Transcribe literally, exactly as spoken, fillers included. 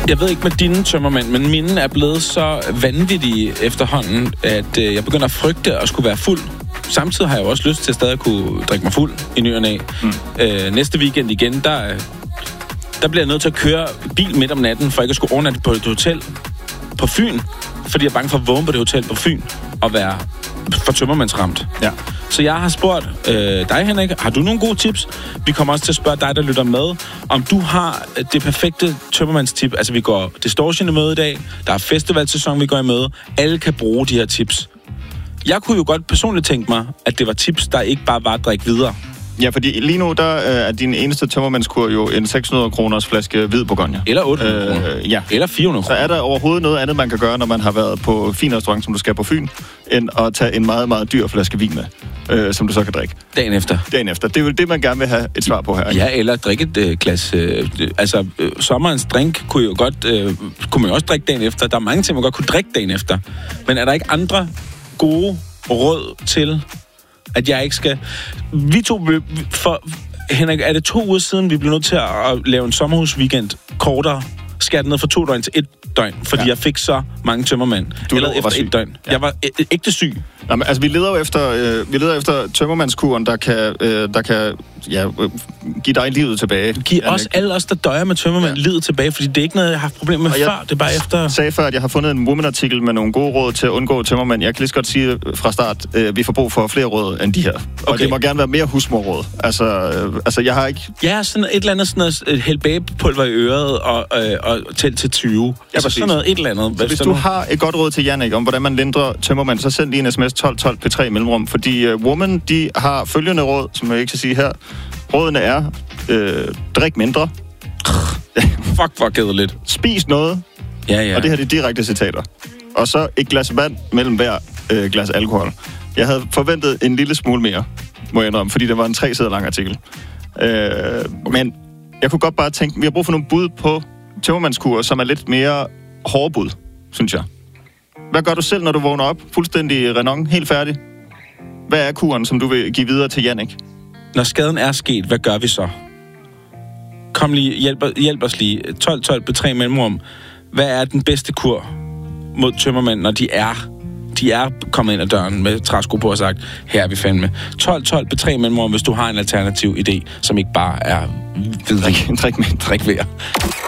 Jeg ved ikke med dine tømmermænd, men mine er blevet så vanvittige efterhånden, at øh, jeg begynder at frygte at skulle være fuld. Samtidig har jeg jo også lyst til at stadig kunne drikke mig fuld i ny og næ. Mm. Øh, næste weekend igen, der, der bliver jeg nødt til at køre bil midt om natten, for ikke at skulle overnatte på et hotel på Fyn. Fordi jeg er bange for at vågne på det hotel på Fyn og være for tømmermandsramt. Ja. Så jeg har spurgt øh, dig, Henrik, har du nogle gode tips? Vi kommer også til at spørge dig, der lytter med, om du har det perfekte tømmermandstip. Altså, vi går Distortion i møde i dag. Der er festivalsæson, vi går i møde. Alle kan bruge de her tips. Jeg kunne jo godt personligt tænke mig, at det var tips, der ikke bare var at drikke videre. Ja, fordi lige nu, der øh, er din eneste tømmermandskur jo en seks hundrede kroners flaske hvid Bourgogne. Eller otte hundrede kroner. Øh, ja. Eller fire hundrede kroner. Så er der overhovedet noget andet, man kan gøre, når man har været på fin restaurant, som du skal på Fyn, end at tage en meget, meget dyr flaske vin med, øh, som du så kan drikke. Dagen efter. Dagen efter. Det er jo det, man gerne vil have et svar på her. Ja, eller drikke et øh, glas... Øh, altså, øh, sommerens drink kunne jo godt... Øh, kunne man jo også drikke dagen efter. Der er mange ting, man godt kunne drikke dagen efter. Men er der ikke andre gode råd til... at jeg ikke skal... Vi to... For, Henrik, er det to uger siden, vi blev nødt til at lave en sommerhusweekend kortere, skært ned fra to døgn til et døgn, fordi ja. jeg fik så mange tømmermænd. Du eller efter et døgn. Ja. Jeg var æ- ægte syg. Nå, men, altså, vi leder jo efter, øh, vi leder efter tømmermandskuren, der kan, øh, der kan ja, øh, give dig livet tilbage. Giv os, alle os, der døjer med tømmermænd, ja. livet tilbage, fordi det er ikke noget, jeg har haft problemer med før. Det er bare efter... Jeg sagde før, at jeg har fundet en Woman-artikel med nogle gode råd til at undgå tømmermænd. Jeg kan lige så godt sige fra start, øh, vi får brug for flere råd end de her. Og okay. det må gerne være mere husmorråd. Altså, øh, altså, jeg har ikke... Ja, sådan et eller andet sådan noget helbæbepulver i øret og, øh, og tæl til tyve. Ja, altså sådan noget, et eller andet. Så hvis du har et godt råd til Jannik om, hvordan man lindrer tømmermænd, så send lige en sms tolv tolv P tre mellemrum, fordi uh, Woman, de har følgende råd, som jeg ikke skal sige her. Rådene er, øh, drik mindre. Fuck, hvor kedeligt. Spis noget. Ja, ja. Og det her det er direkte citater. Og så et glas vand mellem hver øh, glas alkohol. Jeg havde forventet en lille smule mere, må jeg indrømme, fordi det var en tre sider lang artikel. Øh, men jeg kunne godt bare tænke, vi har brug for nogle bud på tømmermandskurer, som er lidt mere hårde bud, synes jeg. Hvad gør du selv, når du vågner op? Fuldstændig renon, helt færdig. Hvad er kuren, som du vil give videre til Jannik? Når skaden er sket, hvad gør vi så? Kom lige, hjælp, hjælp os lige. tolv tolv P tre mellemrum. Hvad er den bedste kur mod tømmermænd, når de er, de er kommet ind ad døren med træsko på og sagt, her er vi fandme. tolv tolv P tre mellemrum, hvis du har en alternativ idé, som ikke bare er drik, drik med. Drik ved.